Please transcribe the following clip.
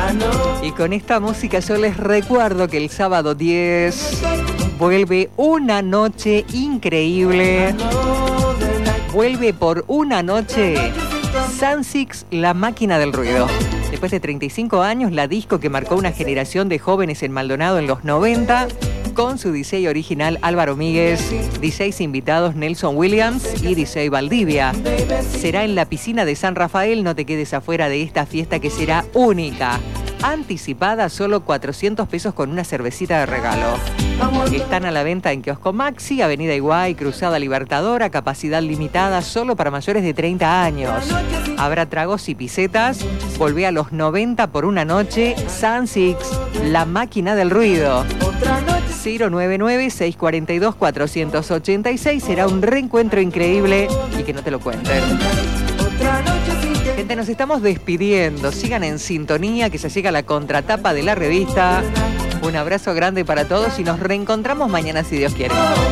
Y con esta música yo les recuerdo que el sábado 10 vuelve una noche increíble. Vuelve por una noche Sun-6, la máquina del ruido. Después de 35 años, la disco que marcó una generación de jóvenes en Maldonado en los 90, con su DJ original Álvaro Míguez, DJs invitados Nelson Williams y DJ Valdivia. Será en la piscina de San Rafael, no te quedes afuera de esta fiesta que será única. Anticipada, solo 400 pesos con una cervecita de regalo. Están a la venta en Kiosco Maxi, Avenida Iguay, Cruzada Libertadora, capacidad limitada solo para mayores de 30 años. Habrá tragos y pisetas. Volvé a los 90 por una noche. Sun-6, la máquina del ruido. 099-642-486. Será un reencuentro increíble y que no te lo cuenten. Gente, nos estamos despidiendo. Sigan en sintonía, que se llega a la contratapa de la revista. Un abrazo grande para todos y nos reencontramos mañana si Dios quiere.